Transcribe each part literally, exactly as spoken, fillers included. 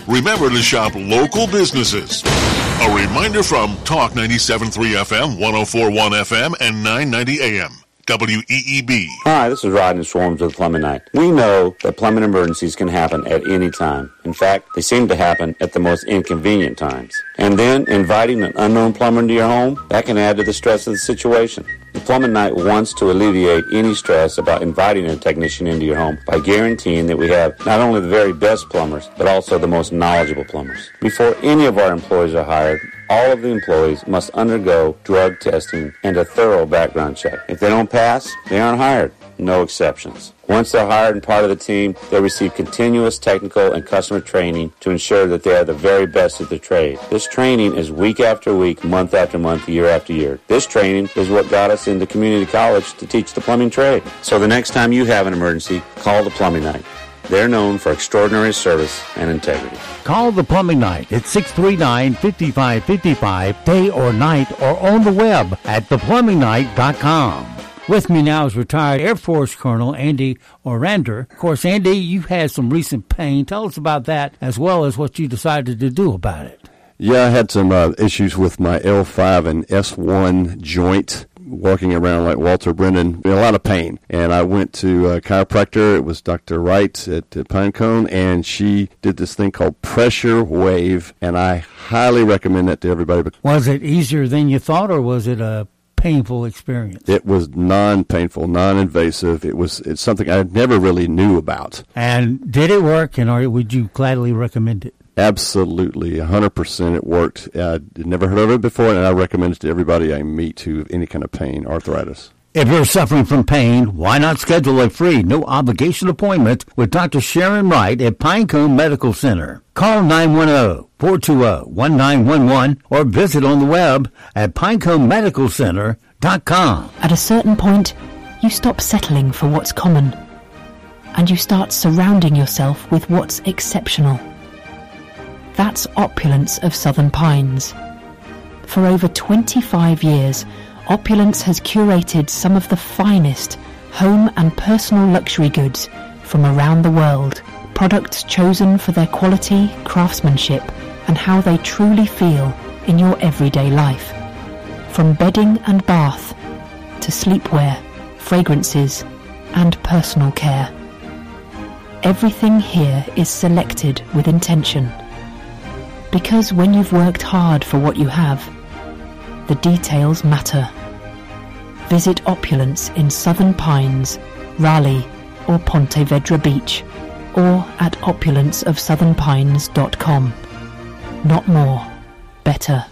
Remember to shop local businesses. A reminder from Talk ninety-seven point three F M, one oh four point one F M, and nine ninety A M. W E E B. Hi, this is Rodney Swarms with Plumbing Night. We know that plumbing emergencies can happen at any time. In fact, they seem to happen at the most inconvenient times. And then inviting an unknown plumber into your home, that can add to the stress of the situation. The Plumbing Night wants to alleviate any stress about inviting a technician into your home by guaranteeing that we have not only the very best plumbers, but also the most knowledgeable plumbers. Before any of our employees are hired, all of the employees must undergo drug testing and a thorough background check. If they don't pass, they aren't hired. No exceptions. Once they're hired and part of the team, they receive continuous technical and customer training to ensure that they are the very best at their trade. This training is week after week, month after month, year after year. This training is what got us into community college to teach the plumbing trade. So the next time you have an emergency, call the Plumbing Night. They're known for extraordinary service and integrity. Call the Plumbing Night at six three nine, five five five five, day or night, or on the web at the plumbing night dot com. With me now is retired Air Force Colonel Andy Orander. Of course, Andy, you've had some recent pain. Tell us about that, as well as what you decided to do about it. Yeah, I had some uh, issues with my L five and S one joint, walking around like Walter Brennan, a lot of pain. And I went to a chiropractor. It was Doctor Wright at, at Pinecone, and she did this thing called Pressure Wave, and I highly recommend that to everybody. Was it easier than you thought, or was it a painful experience? It was non-painful, non-invasive. It was it's something I never really knew about. And did it work, and or would you gladly recommend it? Absolutely, one hundred percent it worked. I'd never heard of it before, and I recommend it to everybody I meet who have any kind of pain, arthritis. If you're suffering from pain, why not schedule a free, no-obligation appointment with Doctor Sharon Wright at Pinecone Medical Center? Call nine one zero, four two zero, one nine one one or visit on the web at pinecone medical center dot com. At a certain point, you stop settling for what's common, and you start surrounding yourself with what's exceptional. That's Opulence of Southern Pines. For over twenty-five years, Opulence has curated some of the finest home and personal luxury goods from around the world. Products chosen for their quality, craftsmanship, and how they truly feel in your everyday life. From bedding and bath to sleepwear, fragrances, and personal care. Everything here is selected with intention. Because when you've worked hard for what you have, the details matter. Visit Opulence in Southern Pines, Raleigh, or Ponte Vedra Beach, or at opulence of southern pines dot com. Not more, better.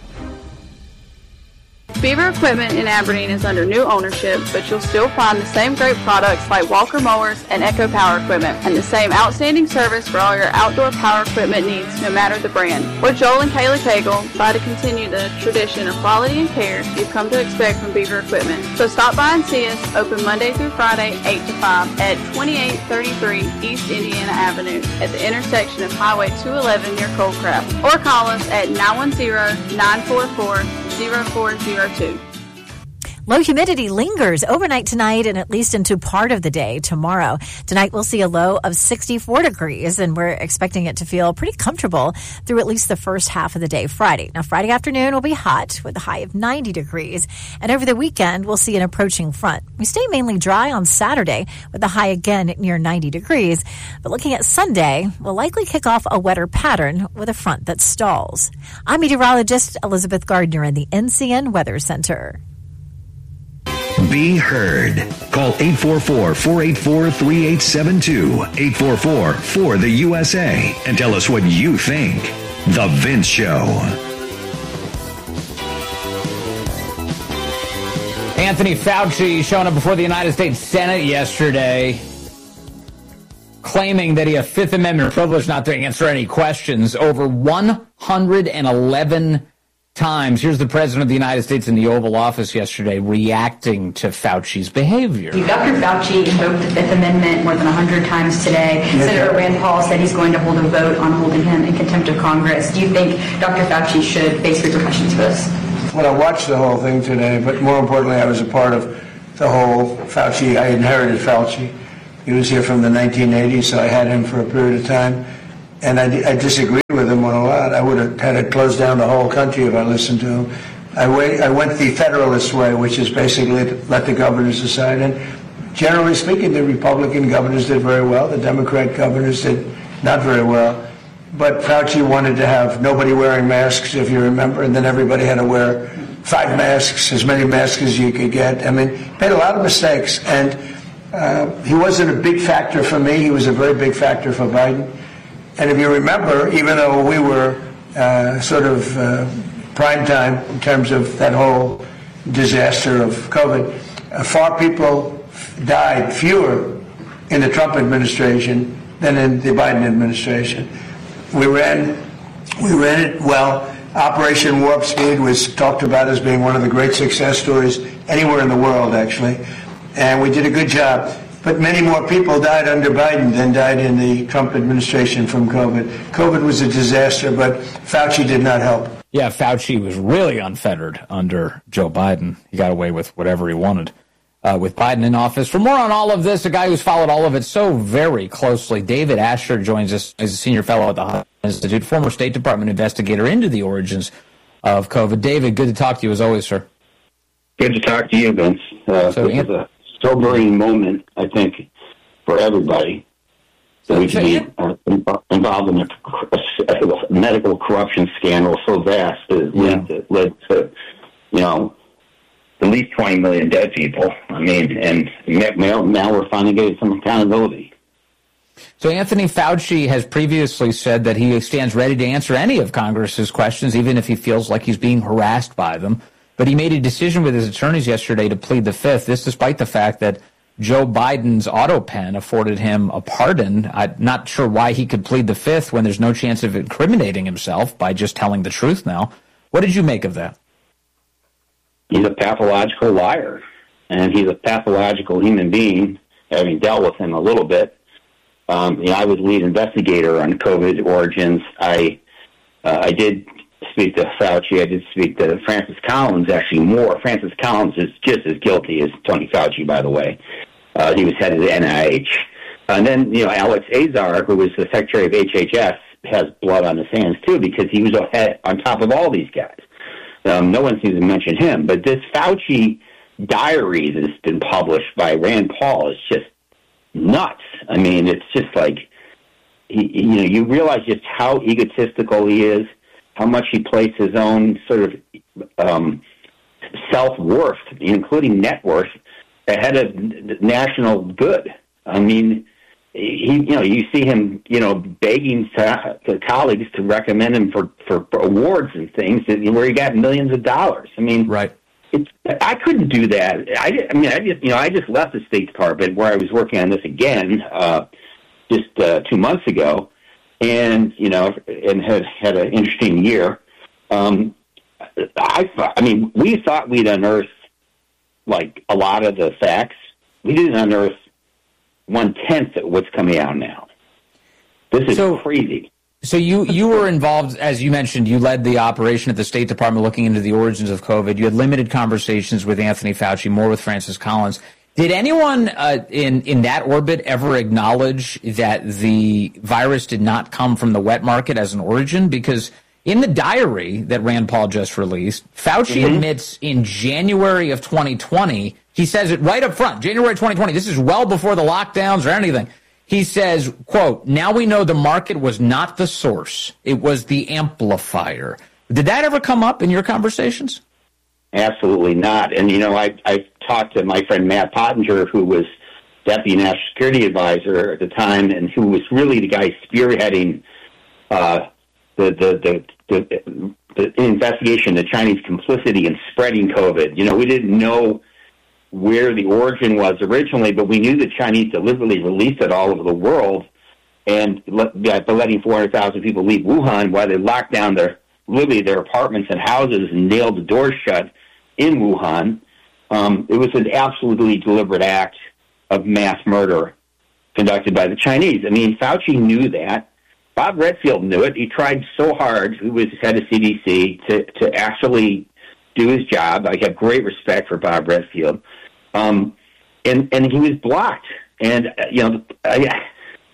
Beaver Equipment in Aberdeen is under new ownership, but you'll still find the same great products like Walker Mowers and Echo Power Equipment, and the same outstanding service for all your outdoor power equipment needs, no matter the brand. We're Joel and Kayla Cagle, by to continue the tradition of quality and care you've come to expect from Beaver Equipment. So stop by and see us, open Monday through Friday, eight to five, at twenty-eight thirty-three East Indiana Avenue, at the intersection of Highway two eleven near Coldcraft, or call us at nine one zero, nine four four, zero four zero two. Low humidity lingers overnight tonight and at least into part of the day tomorrow. Tonight we'll see a low of sixty-four degrees, and we're expecting it to feel pretty comfortable through at least the first half of the day Friday. Now, Friday afternoon will be hot with a high of ninety degrees, and over the weekend we'll see an approaching front. We stay mainly dry on Saturday with a high again near ninety degrees, but looking at Sunday, we'll likely kick off a wetter pattern with a front that stalls. I'm meteorologist Elizabeth Gardner in the N C N Weather Center. Be heard. Call eight four four, four eight four, three eight seven two, eight four four, four the U S A, and tell us what you think. The Vince Show. Anthony Fauci showing up before the United States Senate yesterday, claiming that he has Fifth Amendment privilege not to answer any questions over one hundred eleven times. Here's the President of the United States in the Oval Office yesterday reacting to Fauci's behavior. Doctor Fauci invoked the Fifth Amendment more than one hundred times today. Yes. Senator Rand Paul said he's going to hold a vote on holding him in contempt of Congress. Do you think Doctor Fauci should face repercussions for this? Well, I watched the whole thing today, but more importantly, I was a part of the whole Fauci. I inherited Fauci. He was here from the nineteen eighties, so I had him for a period of time. And I, I disagreed with with him on a lot. I would have had to close down the whole country if I listened to him. I, wait, I went the Federalist way, which is basically to let the governors decide. And generally speaking, the Republican governors did very well. The Democrat governors did not very well. But Fauci wanted to have nobody wearing masks, if you remember, and then everybody had to wear five masks, as many masks as you could get. I mean, he made a lot of mistakes. And uh, he wasn't a big factor for me. He was a very big factor for Biden. And if you remember, even though we were uh, sort of uh, prime time in terms of that whole disaster of COVID, uh, far people died, fewer in the Trump administration than in the Biden administration. We ran, we ran it well. Operation Warp Speed was talked about as being one of the great success stories anywhere in the world, actually. And we did a good job. But many more people died under Biden than died in the Trump administration from COVID. COVID was a disaster, but Fauci did not help. Yeah, Fauci was really unfettered under Joe Biden. He got away with whatever he wanted uh, with Biden in office. For more on all of this, a guy who's followed all of it so very closely, David Asher joins us as a senior fellow at the Hudson Institute, former State Department investigator into the origins of COVID. David, good to talk to you as always, sir. Good to talk to you, Vince. Uh, so, this is a sobering moment, I think, for everybody. That we can be uh, involved in a, a medical corruption scandal so vast that it yeah. led, to, led to, you know, at least twenty million dead people. I mean, and now, now we're finally getting some accountability. So Anthony Fauci has previously said that he stands ready to answer any of Congress's questions, even if he feels like he's being harassed by them. But he made a decision with his attorneys yesterday to plead the fifth, this despite the fact that Joe Biden's auto pen afforded him a pardon. I'm not sure why he could plead the fifth when there's no chance of incriminating himself by just telling the truth now. What did you make of that? He's a pathological liar, and he's a pathological human being, having dealt with him a little bit. Um, you know, I was lead investigator on COVID origins. I uh, I did speak to Fauci. I did speak to Francis Collins, actually more. Francis Collins is just as guilty as Tony Fauci, by the way. Uh, he was head of the N I H. And then, you know, Alex Azar, who was the secretary of H H S, has blood on his hands, too, because he was ahead, on top of all these guys. Um, no one seems to mention him. But this Fauci diary that's been published by Rand Paul is just nuts. I mean, it's just like, he, you know, you realize just how egotistical he is, how much he placed his own sort of um, self-worth, including net worth, ahead of national good. I mean, he, you know, you see him, you know, begging to, to colleagues to recommend him for, for, for awards and things that, where he got millions of dollars. I mean, right. It's, I couldn't do that. I, I mean, I just, you know, I just left the State Department where I was working on this again uh, just uh, two months ago. And, you know, and had had an interesting year. Um, I thought, I mean, we thought we'd unearthed, like, a lot of the facts. We didn't unearth one-tenth of what's coming out now. This is so crazy. So you, you were involved, as you mentioned, you led the operation at the State Department looking into the origins of COVID. You had limited conversations with Anthony Fauci, more with Francis Collins. Did anyone uh, in, in that orbit ever acknowledge that the virus did not come from the wet market as an origin? Because in the diary that Rand Paul just released, Fauci mm-hmm. admits in January of twenty twenty, he says it right up front, January twenty twenty, this is well before the lockdowns or anything. He says, quote, "Now we know the market was not the source. It was the amplifier." Did that ever come up in your conversations? Absolutely not. And, you know, I, I talked to my friend Matt Pottinger, who was Deputy National Security Advisor at the time and who was really the guy spearheading uh, the, the, the, the, the investigation, the Chinese complicity in spreading COVID. You know, we didn't know where the origin was originally, but we knew the Chinese deliberately released it all over the world and let, by letting four hundred thousand people leave Wuhan while they locked down their literally their apartments and houses and nailed the doors shut in Wuhan. Um, it was an absolutely deliberate act of mass murder conducted by the Chinese. I mean, Fauci knew that. Bob Redfield knew it. He tried so hard, who was head of C D C, to, to actually do his job. I have great respect for Bob Redfield. Um, and, and he was blocked. And, uh, you know, I,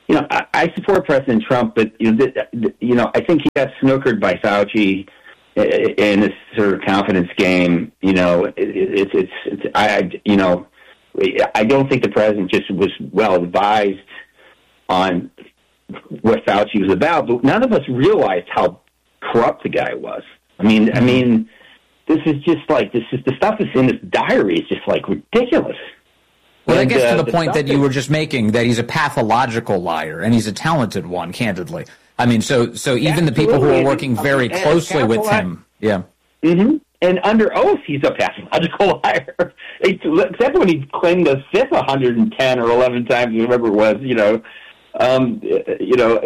you know, I, I support President Trump, but you know, the, the, you know, I think he got snookered by Fauci in this sort of confidence game. You know, it, it's it's it's I you know, I don't think the president just was well advised on what Fauci was about, but none of us realized how corrupt the guy was. I mean, mm-hmm. I mean, this is just like this is the stuff that's in this diary is just like ridiculous. Well, and, that gets uh, to the, the point that that you were just making, that he's a pathological liar, and he's a talented one, candidly. I mean, so so even Absolutely. the people who are working very and closely with him, yeah. Mm-hmm. And under oath, he's a pathological liar. Except when he claimed the fifth one hundred ten or eleven times, whatever it was, you know, um, you know,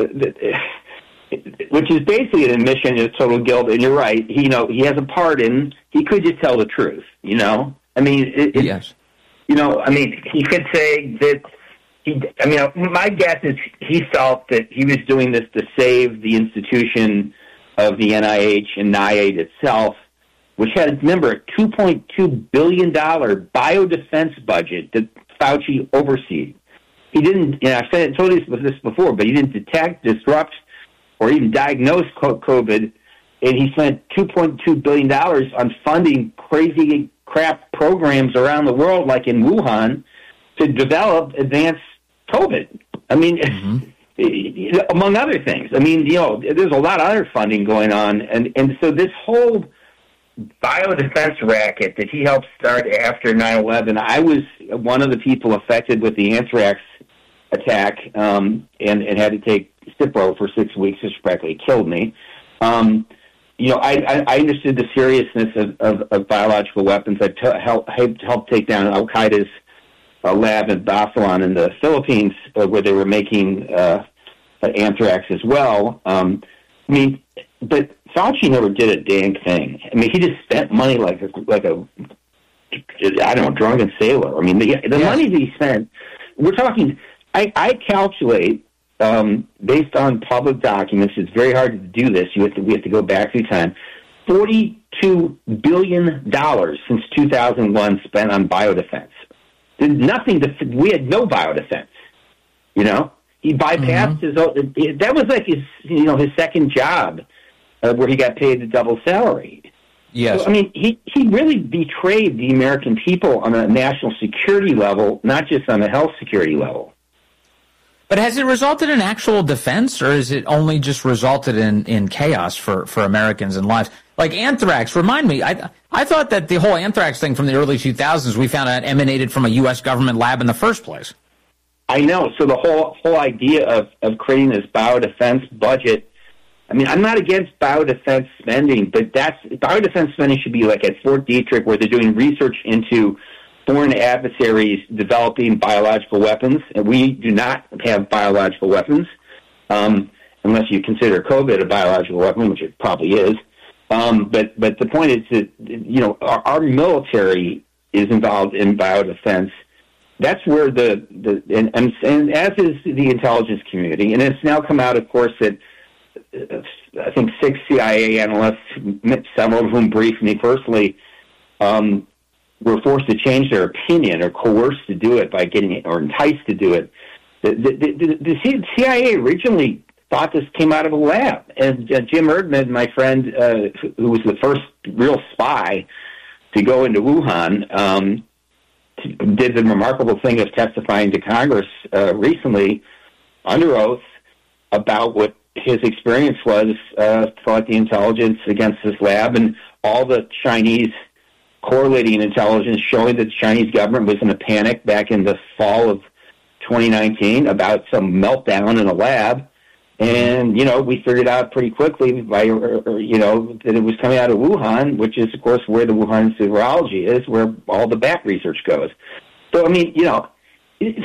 which is basically an admission of total guilt. And you're right, he, you know, he has a pardon. He could just tell the truth, you know. I mean, it, it, yes. You know, I mean, he could say that he, I mean, my guess is he felt that he was doing this to save the institution of the N I H and NIAID itself, which had, remember, a two point two billion dollars biodefense budget that Fauci oversees. He didn't, you know, I've said, told you this before, but he didn't detect, disrupt, or even diagnose COVID, and he spent two point two billion dollars on funding crazy crap programs around the world, like in Wuhan, to develop advanced COVID. I mean, mm-hmm. among other things. I mean, you know, there's a lot of other funding going on, and, and so this whole biodefense racket that he helped start after nine eleven, I was one of the people affected with the anthrax attack, um, and, and had to take Cipro for six weeks, which practically killed me. Um, You know, I, I, I understood the seriousness of, of, of biological weapons. I t- helped, helped take down Al Qaeda's uh, lab in Basilan in the Philippines, uh, where they were making uh, anthrax as well. Um, I mean, but Fauci never did a dang thing. I mean, he just spent money like a, like a I don't know, drunken sailor. I mean, the, the yes. money that he spent. We're talking. I, I calculate. Um, based on public documents, it's very hard to do this. You have to, we have to go back through time. forty-two billion dollars since two thousand one spent on biodefense. There's nothing to, we had no biodefense. You know, he bypassed mm-hmm. his. That was like his, you know, his second job, uh, where he got paid a double salary. Yes, so, I mean, he he really betrayed the American people on a national security level, not just on a health security level. But has it resulted in actual defense, or is it only just resulted in, in chaos for, for Americans and lives? Like anthrax, remind me, I I thought that the whole anthrax thing from the early two thousands, we found out emanated from a U S government lab in the first place. I know. So the whole whole idea of, of creating this biodefense budget, I mean, I'm not against biodefense spending, but that's biodefense spending should be like at Fort Detrick, where they're doing research into foreign adversaries developing biological weapons, and we do not have biological weapons, um, unless you consider COVID a biological weapon, which it probably is. Um, but but the point is that, you know, our, our military is involved in biodefense. That's where the, the and, and, and as is the intelligence community, and it's now come out, of course, that uh, I think six C I A analysts, several of whom briefed me personally, um, were forced to change their opinion or coerced to do it by getting it, or enticed to do it. The, the, the, the C I A originally thought this came out of a lab. And uh, Jim Erdman, my friend, uh, who was the first real spy to go into Wuhan, um, t- did the remarkable thing of testifying to Congress uh, recently under oath about what his experience was, uh, fought the intelligence against this lab, and all the Chinese correlating intelligence showing that the Chinese government was in a panic back in the fall of twenty nineteen about some meltdown in a lab. And, you know, we figured out pretty quickly by, or, or, you know, that it was coming out of Wuhan, which is, of course, where the Wuhan Institute of Virology is, where all the bat research goes. So, I mean, you know, it,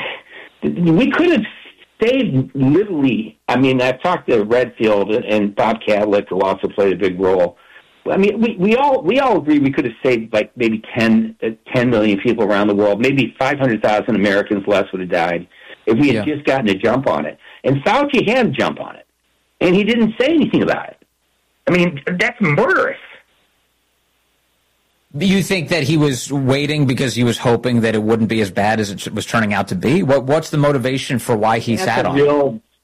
we could have saved literally, I mean, I've talked to Redfield and Bob Kadlec, who also played a big role. I mean, we, we all we all agree we could have saved like maybe ten, uh, ten million people around the world. Maybe five hundred thousand Americans less would have died if we had yeah. just gotten a jump on it. And Fauci had a jump on it, and he didn't say anything about it. I mean, that's murderous. You think that he was waiting because he was hoping that it wouldn't be as bad as it was turning out to be? What What's the motivation for why he that's sat a on real, it?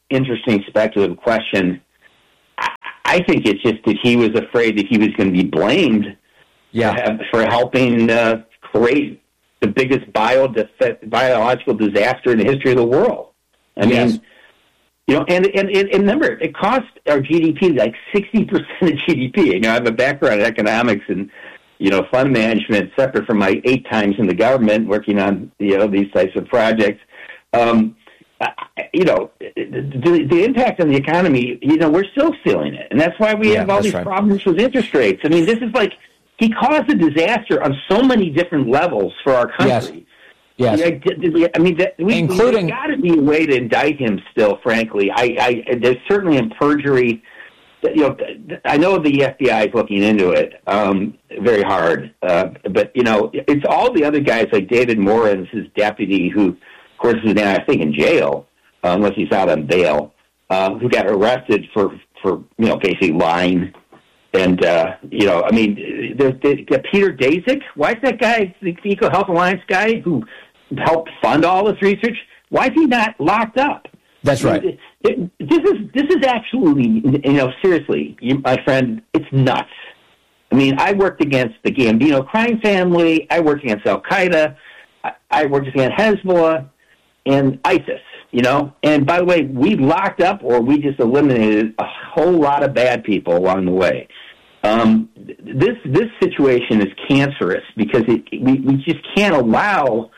interesting speculative question. I, I think it's just that he was afraid that he was going to be blamed yeah. for, have, for helping uh, create the biggest bio biological disaster in the history of the world. I yes. mean, you know, and, and, and remember, it cost our G D P like sixty percent of G D P. You know, I have a background in economics and, you know, fund management, separate from my eight times in the government working on, you know, these types of projects. Um, you know, the, the impact on the economy, you know, we're still feeling it. And that's why we yeah, have all these right. problems with interest rates. I mean, this is like, he caused a disaster on so many different levels for our country. Yes. Yes. I mean, that, we, including, there's got to be a way to indict him still, frankly. I, I, there's certainly in perjury. You know, I know the F B I is looking into it um, very hard, uh, but, you know, it's all the other guys like David Morans, his deputy, who, of course, is now, I think, in jail, uh, unless he's out on bail, uh, who got arrested for, for, you know, basically lying. And, uh, you know, I mean, there's, there's Peter Daszak. Why is that guy, the Eco Health Alliance guy who helped fund all this research, why is he not locked up? That's right. It, it, this is this is actually, you know, seriously, you, my friend, it's nuts. I mean, I worked against the Gambino crime family. I worked against Al-Qaeda. I, I worked against Hezbollah and ISIS, you know. And by the way, we locked up or we just eliminated a whole lot of bad people along the way. Um, this this situation is cancerous because it, we, we just can't allow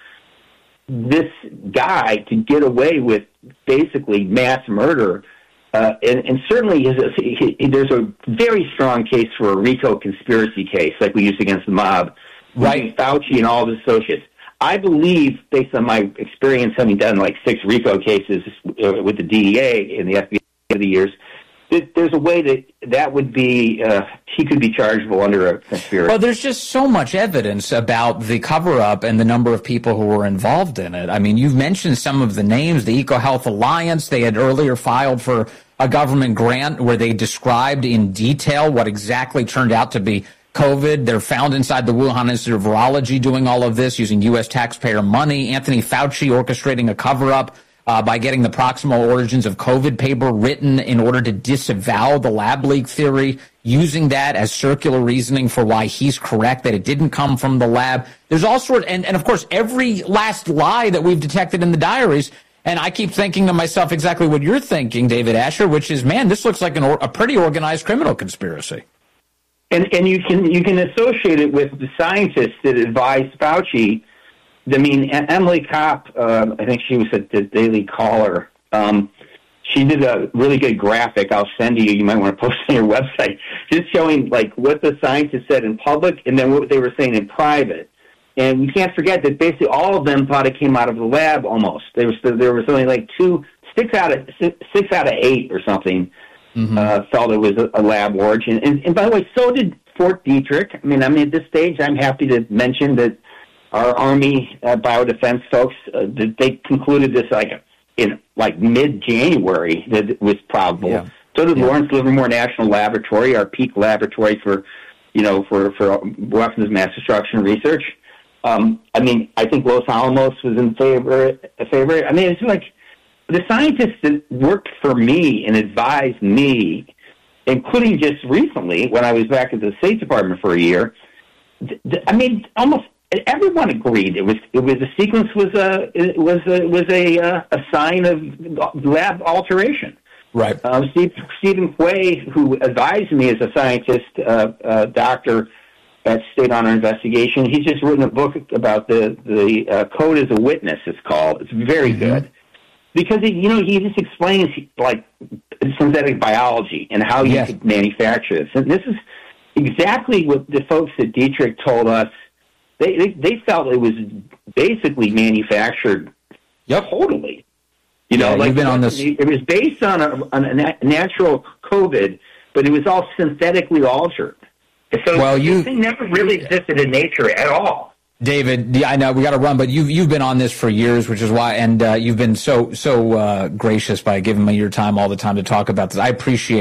this guy to get away with basically mass murder. Uh, and, and certainly his, he, he, there's a very strong case for a RICO conspiracy case like we used against the mob. Right. Fauci and all of his associates. I believe, based on my experience having done like six RICO cases uh, with the D E A and the F B I over the years, that there's a way that that would be, uh, he could be chargeable under a conspiracy. Well, there's just so much evidence about the cover-up and the number of people who were involved in it. I mean, you've mentioned some of the names, the Eco Health Alliance. They had earlier filed for a government grant where they described in detail what exactly turned out to be COVID. They're found inside the Wuhan Institute of Virology doing all of this using U S taxpayer money. Anthony Fauci orchestrating a cover-up Uh, by getting the proximal origins of COVID paper written in order to disavow the lab leak theory, using that as circular reasoning for why he's correct, that it didn't come from the lab. There's all sorts, and, and of course, every last lie that we've detected in the diaries. And I keep thinking to myself exactly what you're thinking, David Asher, which is, man, this looks like an or, a pretty organized criminal conspiracy. And and you can you can associate it with the scientists that advised Fauci. I mean, Emily Kopp, uh, I think she was at the Daily Caller. Um, she did a really good graphic. I'll send to you. You might want to post it on your website, just showing like what the scientists said in public and then what they were saying in private. And you can't forget that basically all of them thought it came out of the lab. Almost there was there was only like two, six out of six, six out of eight or something mm-hmm. uh, felt it was a, a lab origin. And, and by the way, so did Fort Detrick. I mean, I mean at this stage, I'm happy to mention that. Our Army uh, biodefense folks, uh, they concluded this like in like mid-January that it was probable. Yeah. So did yeah. Lawrence Livermore National Laboratory, our peak laboratory for, you know, for, for weapons of mass destruction research. Um, I mean, I think Los Alamos was in favor. favor. I mean, it's like the scientists that worked for me and advised me, including just recently when I was back at the State Department for a year. Th- th- I mean, almost. Everyone agreed it was it was the sequence was a it was a, was a uh, a sign of lab alteration. Right. Um, Steve, Stephen Quay, who advised me as a scientist, uh, uh, doctor at State Honor Investigation, he's just written a book about the the uh, Code as a Witness. It's called. It's very mm-hmm. good because he, you know he just explains like synthetic biology and how you yes. could manufacture this. And this is exactly what the folks at Detrick told us. They, they they felt it was basically manufactured yep. totally. You know, yeah, like you've been on this. It was based on a, on a nat- natural COVID, but it was all synthetically altered. So well, this you, thing never really existed in nature at all. David, I know we got to run, but you've you've been on this for years, which is why, and uh, you've been so so uh, gracious by giving me your time all the time to talk about this. I appreciate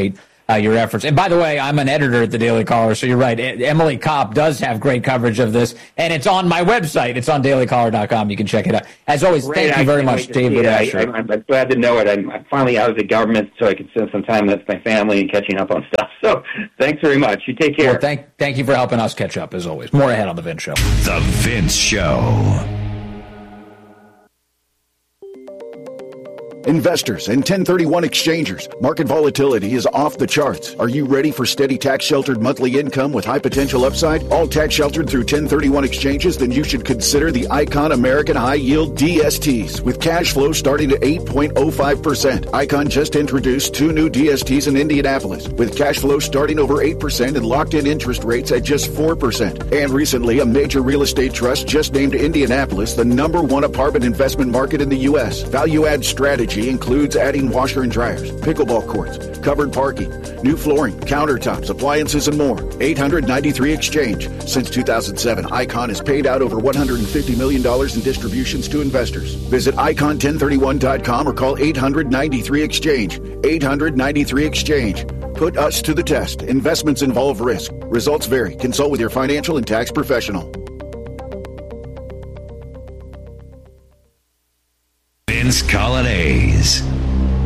uh, your efforts. And by the way, I'm an editor at the Daily Caller, so you're right. Emily Kopp does have great coverage of this, and it's on my website. It's on daily caller dot com. You can check it out. As always, Great. thank you very much, David Asher. I, I, I'm glad to know it. I'm, I'm finally out of the government, so I can spend some time with my family and catching up on stuff. So thanks very much. You take care. Well, thank, thank you for helping us catch up, as always. More ahead on The Vince Show. The Vince Show. Investors and ten thirty-one exchangers, market volatility is off the charts. Are you ready for steady tax-sheltered monthly income with high potential upside? All tax-sheltered through ten thirty-one exchanges? Then you should consider the Icon American High Yield D S Ts with cash flow starting at eight point oh five percent. Icon just introduced two new D S Ts in Indianapolis with cash flow starting over eight percent and locked-in interest rates at just four percent. And recently, a major real estate trust just named Indianapolis the number one apartment investment market in the U S. Value-add strategy includes adding washer and dryers, pickleball courts, covered parking, new flooring, countertops, appliances, and more. eight hundred ninety-three Exchange. Since two thousand seven, Icon has paid out over one hundred fifty million dollars in distributions to investors. Visit icon ten thirty-one dot com or call eight hundred ninety-three Exchange. eight hundred ninety-three Exchange. Put us to the test. Investments involve risk. Results vary. Consult with your financial and tax professional. Vince Colonnese.